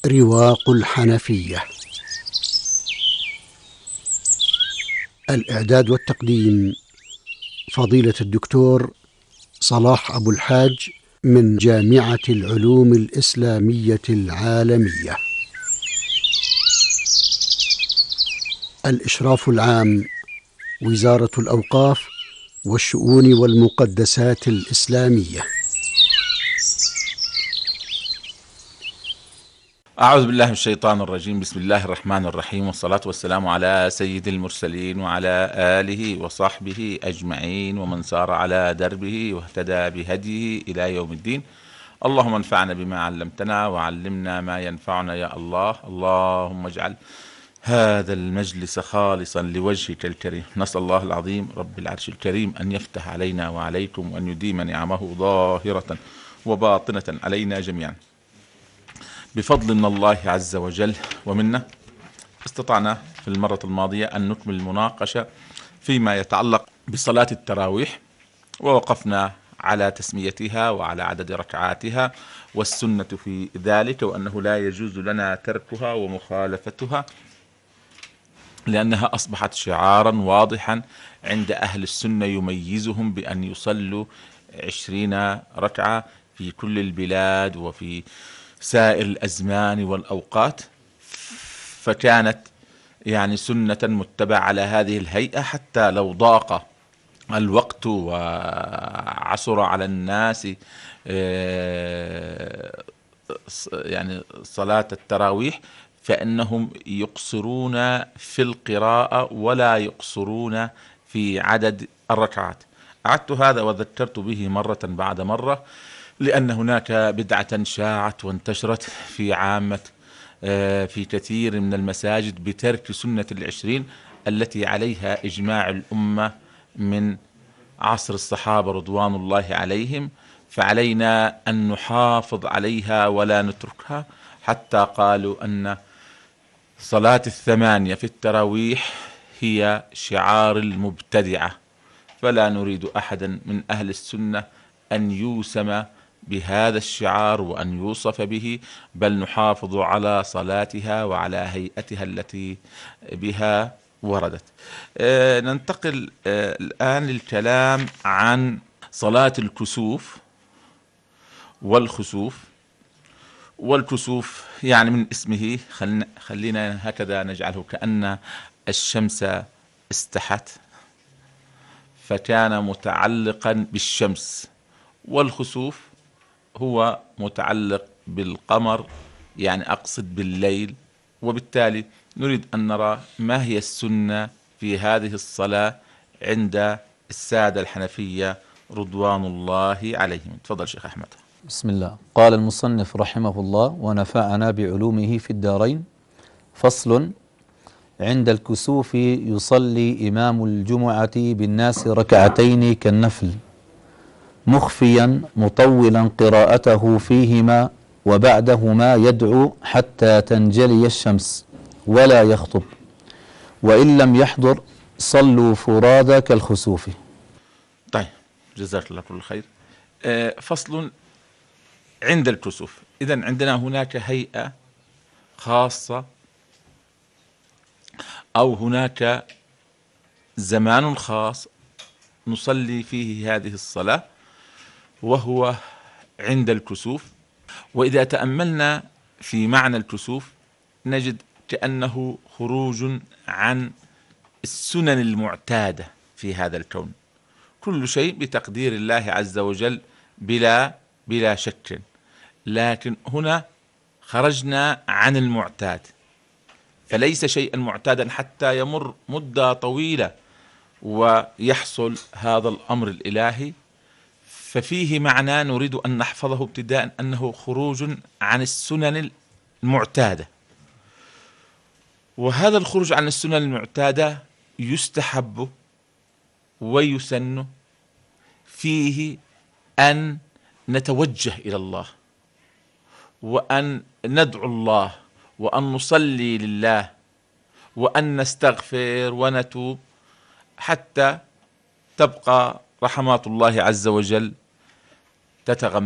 رواق الحنفية. الإعداد والتقديم فضيلة الدكتور صلاح أبو الحاج من جامعة العلوم الإسلامية العالمية. الإشراف العام وزارة الأوقاف والشؤون والمقدسات الإسلامية. أعوذ بالله من الشيطان الرجيم. بسم الله الرحمن الرحيم، والصلاة والسلام على سيد المرسلين وعلى آله وصحبه أجمعين ومن سار على دربه واهتدى بهديه إلى يوم الدين. اللهم انفعنا بما علمتنا وعلمنا ما ينفعنا يا الله. اللهم اجعل هذا المجلس خالصا لوجهك الكريم. نسأل الله العظيم رب العرش الكريم أن يفتح علينا وعليكم وأن يديم نعمه ظاهرة وباطنة علينا جميعا. بفضل من الله عز وجل ومنه استطعنا في المرة الماضية أن نكمل المناقشة فيما يتعلق بصلاة التراويح، ووقفنا على تسميتها وعلى عدد ركعاتها والسنة في ذلك، وأنه لا يجوز لنا تركها ومخالفتها لأنها أصبحت شعارا واضحا عند أهل السنة يميزهم بأن يصلوا 20 ركعة في كل البلاد وفي سائر الأزمان والأوقات، فكانت يعني سنة متبعة على هذه الهيئة، حتى لو ضاق الوقت وعسر على الناس يعني صلاة التراويح فإنهم يقصرون في القراءة ولا يقصرون في عدد الركعات. أعدت هذا وذكرت به مرة بعد مرة، لأن هناك بدعة شاعت وانتشرت في عامة في كثير من المساجد بترك سنة 20 التي عليها إجماع الأمة من عصر الصحابة رضوان الله عليهم، فعلينا أن نحافظ عليها ولا نتركها، حتى قالوا أن صلاة 8 في التراويح هي شعار المبتدعة، فلا نريد أحدا من أهل السنة أن يوسم بهذا الشعار وأن يوصف به، بل نحافظ على صلاتها وعلى هيئتها التي بها وردت. ننتقل الآن للكلام عن صلاة الكسوف والخسوف. والكسوف يعني من اسمه خلينا هكذا نجعله كأن الشمس استحت فكان متعلقا بالشمس، والخسوف هو متعلق بالقمر، يعني أقصد بالليل. وبالتالي نريد أن نرى ما هي السنة في هذه الصلاة عند السادة الحنفية رضوان الله عليهم. تفضل شيخ أحمد. بسم الله. قال المصنف رحمه الله ونفعنا بعلومه في الدارين. فصل: عند الكسوف يصلي إمام الجمعة بالناس ركعتين كالنفل، مخفيا مطولا قراءته فيهما، وبعدهما يدعو حتى تنجلي الشمس ولا يخطب، وإن لم يحضر صلوا فرادى كالخسوف. طيب، جزاك الله كل خير. فصل: عند الكسوف. إذن عندنا هناك هيئة خاصة أو هناك زمان خاص نصلي فيه هذه الصلاة، وهو عند الكسوف. وإذا تأملنا في معنى الكسوف نجد كأنه خروج عن السنن المعتادة في هذا الكون، كل شيء بتقدير الله عز وجل بلا شك، لكن هنا خرجنا عن المعتاد، فليس شيئا معتادا حتى يمر مدة طويلة ويحصل هذا الأمر الإلهي. ففيه معنى نريد أن نحفظه ابتداء، أنه خروج عن السنن المعتادة، وهذا الخروج عن السنن المعتادة يستحب ويسن فيه أن نتوجه إلى الله وأن ندعو الله وأن نصلي لله وأن نستغفر ونتوب حتى تبقى رحمات الله عز وجل تتغمد